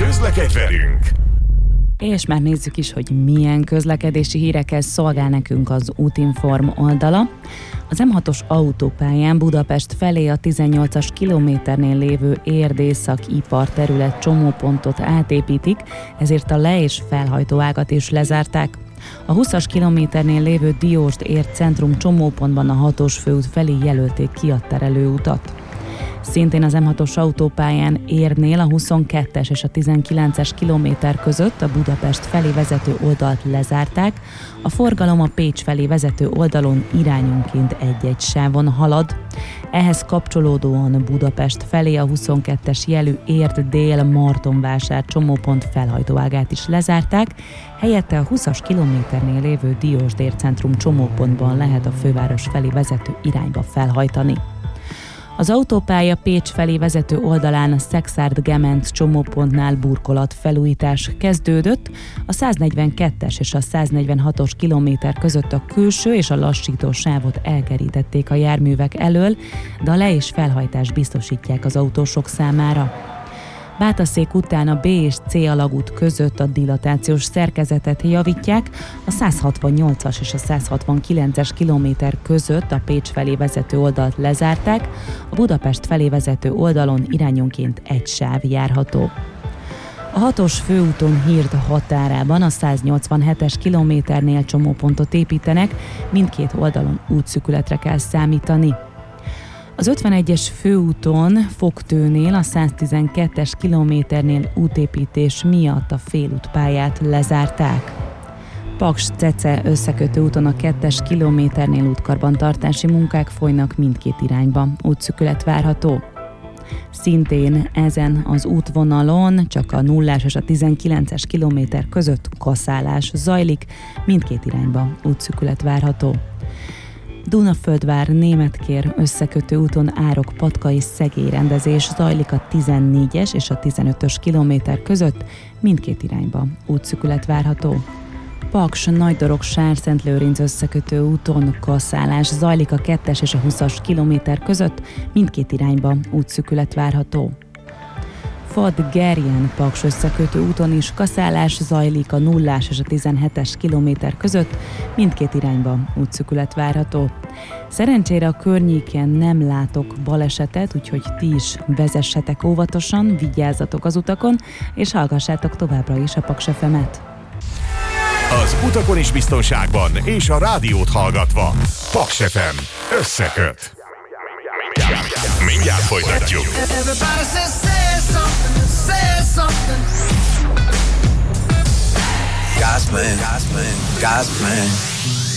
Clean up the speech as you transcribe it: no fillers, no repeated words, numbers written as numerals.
Közlekedj velünk! És már nézzük is, hogy milyen közlekedési hírekhez szolgál nekünk az Útinform oldala. Az M6-os autópályán Budapest felé a 18-as kilométernél lévő Érd-Észak-ipar terület csomópontot átépítik, ezért a le- és felhajtóágat is lezárták. A 20-as kilométernél lévő Diósd-Érd centrum csomópontban a 6-os főút felé jelölték ki a terelőutat. Szintén az M6-os autópályán Érdnél a 22-es és a 19-es kilométer között a Budapest felé vezető oldalt lezárták, a forgalom a Pécs felé vezető oldalon irányonként egy-egy sávon halad. Ehhez kapcsolódóan Budapest felé a 22-es jelű Érd-Dél-Martonvásár csomópont felhajtóágát is lezárták, helyette a 20-as kilométernél lévő Diósd-Érd centrum csomópontban lehet a főváros felé vezető irányba felhajtani. Az autópálya Pécs felé vezető oldalán a Szekszárd-Gemenc csomópontnál burkolatfelújítás kezdődött, a 142-es és a 146-os kilométer között a külső és a lassító sávot elkerítették a járművek elől, de a le- és felhajtást biztosítják az autósok számára. Bátaszék után a B és C alagút között a dilatációs szerkezetet javítják, a 168-as és a 169-es kilométer között a Pécs felé vezető oldalt lezárták, a Budapest felé vezető oldalon irányonként egy sáv járható. A 6-os főúton Hird határában a 187-es kilométernél csomópontot építenek, mindkét oldalon útszűkületre kell számítani. Az 51-es főúton Fogtőnél a 112-es kilométernél útépítés miatt a félútpályát lezárták. Paks-Cece összekötő úton a 2-es kilométernél útkarbantartási munkák folynak mindkét irányba, útszűkület várható. Szintén ezen az útvonalon csak a 0-as és a 19-es kilométer között kaszálás zajlik, mindkét irányba útszűkület várható. Dunaföldvár Németkér összekötő úton Árok-Patka és Szegély rendezés zajlik a 14-es és a 15-ös kilométer között, mindkét irányba útszűkület várható. Paks Nagydorog Sárszentlőrinc összekötő úton kaszálás zajlik a 2-es és a 20-as kilométer között, mindkét irányba útszűkület várható. Fad-Gerjen Paks összekötő úton is kaszálás zajlik a 0-as és a 17-es kilométer között, mindkét irányba útszűkület várható. Szerencsére a környéken nem látok balesetet, úgyhogy ti is vezessetek óvatosan, vigyázzatok az utakon, és hallgassátok továbbra is a Paks FM-et. Az utakon is biztonságban, és a rádiót hallgatva. Paks FM összeköt. Mindjárt folytatjuk. God's plan.